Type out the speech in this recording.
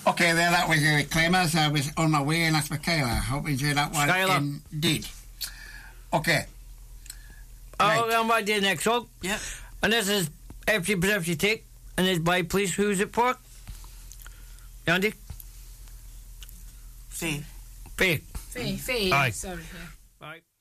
Okay, there, that was your claimers. I was on my way, and that's Michaela. I hope you enjoyed that one. Skylar. Indeed. Okay. Right. Right. I'm right there next song. Yeah. And this is Empty But Empty Take. And it's by Police. Who's it for? Andy? Faye. Faye. Faye. Aye. Sorry, yeah. Right.